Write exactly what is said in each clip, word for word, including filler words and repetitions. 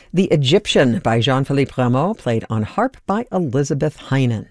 The Egyptian by Jean-Philippe Rameau, played on harp by Elizabeth Heinen.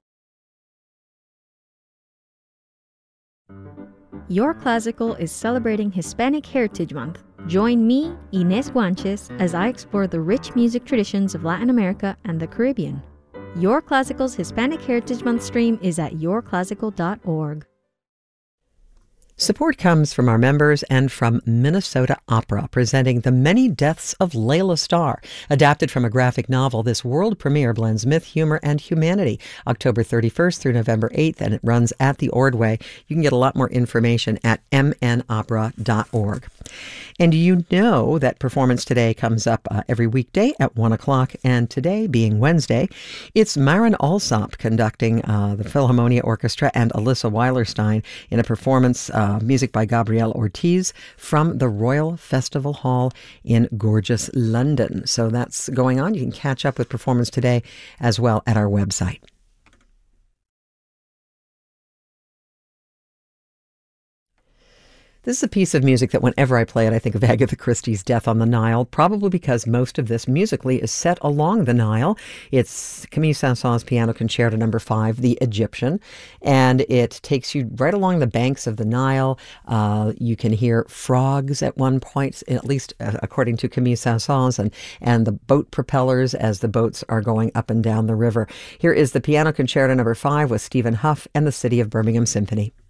Your Classical is celebrating Hispanic Heritage Month. Join me, Inés Guanches, as I explore the rich music traditions of Latin America and the Caribbean. Your Classical's Hispanic Heritage Month stream is at your classical dot org. Support comes from our members and from Minnesota Opera, presenting The Many Deaths of Layla Starr. Adapted from a graphic novel, this world premiere blends myth, humor, and humanity. October thirty-first through November eighth, and it runs at the Ordway. You can get a lot more information at m n opera dot org. And you know that Performance Today comes up uh, every weekday at one o'clock, and today, being Wednesday, it's Maren Alsop conducting uh, the Philharmonia Orchestra and Alyssa Weilerstein in a performance uh, Uh, music by Gabrielle Ortiz from the Royal Festival Hall in gorgeous London. So that's going on. You can catch up with Performance Today as well at our website. This is a piece of music that whenever I play it, I think of Agatha Christie's Death on the Nile, probably because most of this musically is set along the Nile. It's Camille Saint-Saëns' Piano Concerto Number Five, The Egyptian, and it takes you right along the banks of the Nile. Uh, you can hear frogs at one point, at least uh, according to Camille Saint-Saëns, and, and the boat propellers as the boats are going up and down the river. Here is the Piano Concerto Number Five with Stephen Huff and the City of Birmingham Symphony.